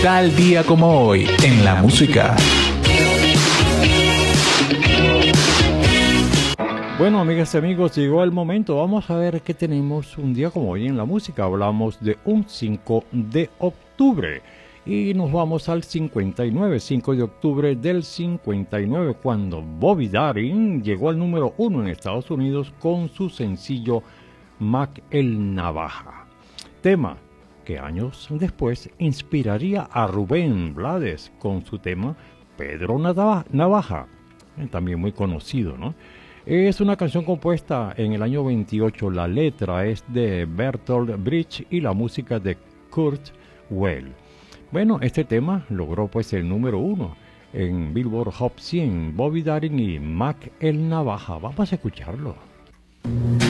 Tal día como hoy en la música. Bueno, amigas y amigos, llegó el momento. Vamos a ver qué tenemos un día como hoy en la música. Hablamos de un 5 de octubre y nos vamos al 59, 5 de octubre del 59, cuando Bobby Darin llegó al número 1 en Estados Unidos con su sencillo Mac el Navaja. Tema que años después inspiraría a Rubén Blades con su tema Pedro Navaja, también muy conocido, ¿no? Es una canción compuesta en el año 28, la letra es de Bertolt Brecht y la música de Kurt Weill. Bueno, este tema logró pues el número 1 en Billboard Hot 100, Bobby Darin y Mac el Navaja. Vamos a escucharlo.